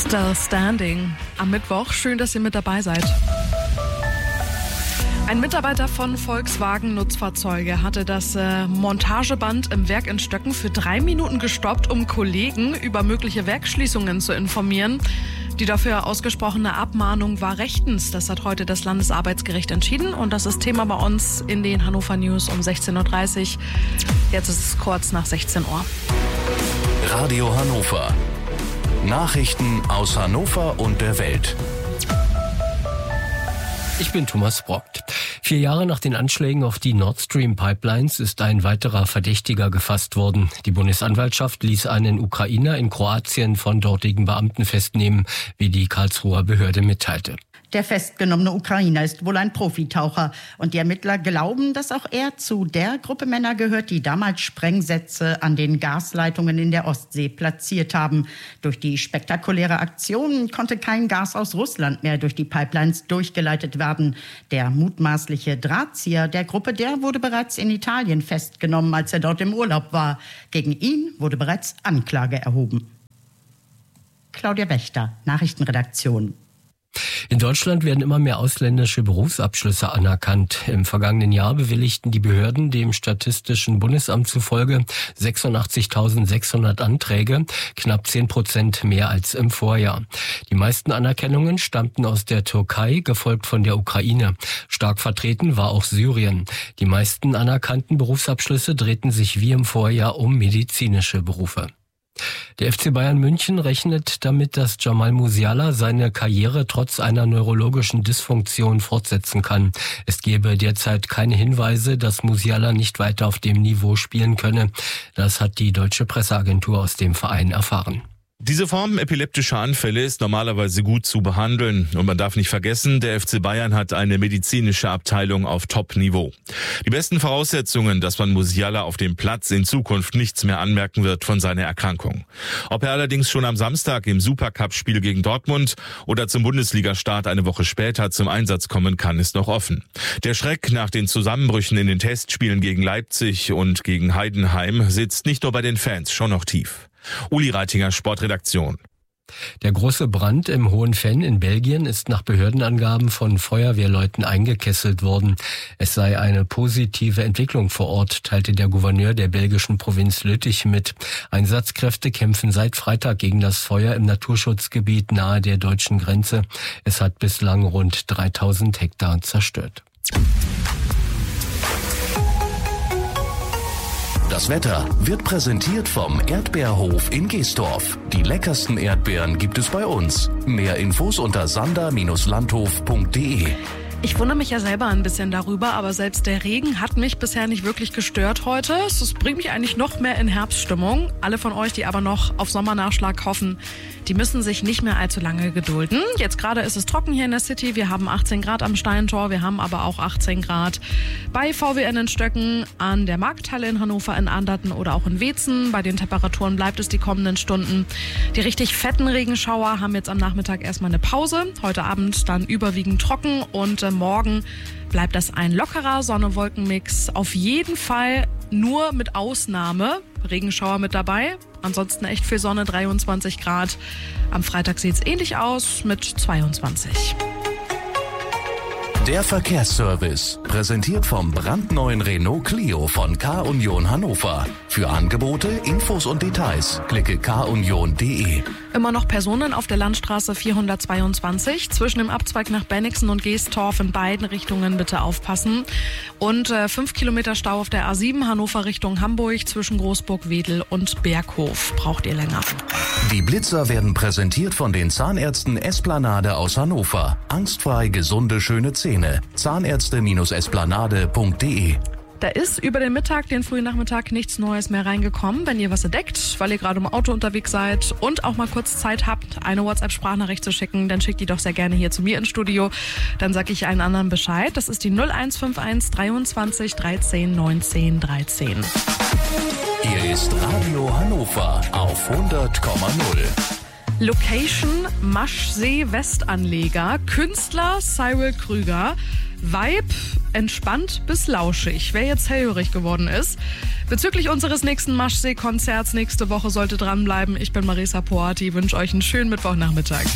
Still Standing am Mittwoch. Schön, dass ihr mit dabei seid. Ein Mitarbeiter von Volkswagen Nutzfahrzeuge hatte das Montageband im Werk in Stöcken für 3 Minuten gestoppt, um Kollegen über mögliche Werksschließungen zu informieren. Die dafür ausgesprochene Abmahnung war rechtens. Das hat heute das Landesarbeitsgericht entschieden. Und das ist Thema bei uns in den Hannover News um 16.30 Uhr. Jetzt ist es kurz nach 16 Uhr. Radio Hannover. Nachrichten aus Hannover und der Welt. Ich bin Thomas Brockt. 4 Jahre nach den Anschlägen auf die Nord Stream Pipelines ist ein weiterer Verdächtiger gefasst worden. Die Bundesanwaltschaft ließ einen Ukrainer in Kroatien von dortigen Beamten festnehmen, wie die Karlsruher Behörde mitteilte. Der festgenommene Ukrainer ist wohl ein Profitaucher und die Ermittler glauben, dass auch er zu der Gruppe Männer gehört, die damals Sprengsätze an den Gasleitungen in der Ostsee platziert haben. Durch die spektakuläre Aktion konnte kein Gas aus Russland mehr durch die Pipelines durchgeleitet werden. Der mutmaßliche Drahtzieher der Gruppe, der wurde bereits in Italien festgenommen, als er dort im Urlaub war. Gegen ihn wurde bereits Anklage erhoben. Claudia Wächter, Nachrichtenredaktion. In Deutschland werden immer mehr ausländische Berufsabschlüsse anerkannt. Im vergangenen Jahr bewilligten die Behörden dem Statistischen Bundesamt zufolge 86.600 Anträge, knapp 10% mehr als im Vorjahr. Die meisten Anerkennungen stammten aus der Türkei, gefolgt von der Ukraine. Stark vertreten war auch Syrien. Die meisten anerkannten Berufsabschlüsse drehten sich wie im Vorjahr um medizinische Berufe. Der FC Bayern München rechnet damit, dass Jamal Musiala seine Karriere trotz einer neurologischen Dysfunktion fortsetzen kann. Es gebe derzeit keine Hinweise, dass Musiala nicht weiter auf dem Niveau spielen könne. Das hat die deutsche Presseagentur aus dem Verein erfahren. Diese Form epileptischer Anfälle ist normalerweise gut zu behandeln. Und man darf nicht vergessen, der FC Bayern hat eine medizinische Abteilung auf Top-Niveau. Die besten Voraussetzungen, dass man Musiala auf dem Platz in Zukunft nichts mehr anmerken wird von seiner Erkrankung. Ob er allerdings schon am Samstag im Supercup-Spiel gegen Dortmund oder zum Bundesliga-Start eine Woche später zum Einsatz kommen kann, ist noch offen. Der Schreck nach den Zusammenbrüchen in den Testspielen gegen Leipzig und gegen Heidenheim sitzt nicht nur bei den Fans schon noch tief. Uli Reitinger, Sportredaktion. Der große Brand im Hohenfenn in Belgien ist nach Behördenangaben von Feuerwehrleuten eingekesselt worden. Es sei eine positive Entwicklung vor Ort, teilte der Gouverneur der belgischen Provinz Lüttich mit. Einsatzkräfte kämpfen seit Freitag gegen das Feuer im Naturschutzgebiet nahe der deutschen Grenze. Es hat bislang rund 3000 Hektar zerstört. Das Wetter wird präsentiert vom Erdbeerhof in Geesdorf. Die leckersten Erdbeeren gibt es bei uns. Mehr Infos unter sander-landhof.de. Ich wundere mich ja selber ein bisschen darüber, aber selbst der Regen hat mich bisher nicht wirklich gestört heute. Es bringt mich eigentlich noch mehr in Herbststimmung. Alle von euch, die aber noch auf Sommernachschlag hoffen, die müssen sich nicht mehr allzu lange gedulden. Jetzt gerade ist es trocken hier in der City. Wir haben 18 Grad am Steintor. Wir haben aber auch 18 Grad bei VWN in Stöcken, an der Markthalle in Hannover, in Anderten oder auch in Weetzen. Bei den Temperaturen bleibt es die kommenden Stunden. Die richtig fetten Regenschauer haben jetzt am Nachmittag erstmal eine Pause. Heute Abend dann überwiegend trocken und morgen bleibt das ein lockerer Sonne-Wolken-Mix. Auf jeden Fall nur mit Ausnahme Regenschauer mit dabei. Ansonsten echt viel Sonne, 23 Grad. Am Freitag sieht es ähnlich aus mit 22. Der Verkehrsservice, präsentiert vom brandneuen Renault Clio von K-Union Hannover. Für Angebote, Infos und Details klicke kunion.de. Immer noch Personen auf der Landstraße 422 zwischen dem Abzweig nach Bennigsen und Geestorf in beiden Richtungen bitte aufpassen. Und 5 Kilometer Stau auf der A7 Hannover Richtung Hamburg zwischen Großburg-Wedel und Berghof. Braucht ihr länger. Die Blitzer werden präsentiert von den Zahnärzten Esplanade aus Hannover. Angstfrei gesunde, schöne Zähne. Zahnärzte-esplanade.de. Da ist über den Mittag, den frühen Nachmittag nichts Neues mehr reingekommen. Wenn ihr was entdeckt, weil ihr gerade im Auto unterwegs seid und auch mal kurz Zeit habt, eine WhatsApp-Sprachnachricht zu schicken, dann schickt die doch sehr gerne hier zu mir ins Studio. Dann sage ich allen anderen Bescheid. Das ist die 0151 23 13 19 13. Hier ist Radio Hannover auf 100,0. Location Maschsee Westanleger, Künstler Cyril Krüger. Vibe, entspannt bis lauschig, wer jetzt hellhörig geworden ist. Bezüglich unseres nächsten Maschsee-Konzerts nächste Woche sollte dranbleiben. Ich bin Marisa Poati, wünsche euch einen schönen Mittwochnachmittag.